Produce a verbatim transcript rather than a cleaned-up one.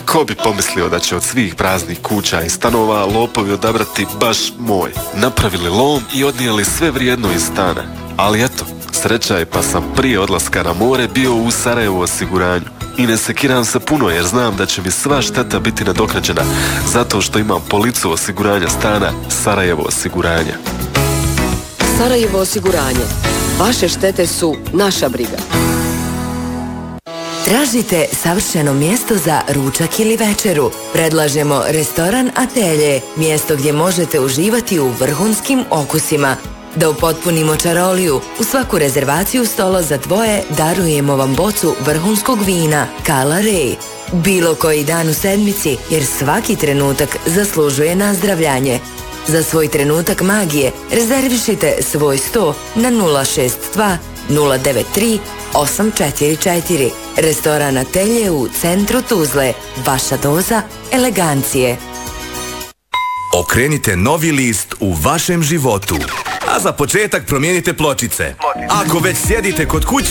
Ko bi pomislio da će od svih praznih kuća i stanova lopovi odabrati baš moj. Napravili lom i odnijeli sve vrijedno iz stana. Ali eto, sreća je pa sam prije odlaska na more bio u Sarajevo osiguranju. I ne sekiram se puno jer znam da će mi sva šteta biti nadoknađena zato što imam policu osiguranja stana Sarajevo osiguranja. Sarajevo osiguranje. Vaše štete su naša briga. Tražite savršeno mjesto za ručak ili večeru? Predlažemo restoran Atelje, mjesto gdje možete uživati u vrhunskim okusima. Da upotpunimo čaroliju, u svaku rezervaciju stola za dvoje darujemo vam bocu vrhunskog vina Kala Ray. Bilo koji dan u sedmici, jer svaki trenutak zaslužuje nazdravljanje. Za svoj trenutak magije rezervišite svoj sto na nula šest dva nula devet tri osam četiri četiri. Restoran Atelje u centru Tuzle. Vaša doza elegancije. Okrenite novi list u vašem životu. A za početak promijenite pločice. Ako već sjedite kod kuće,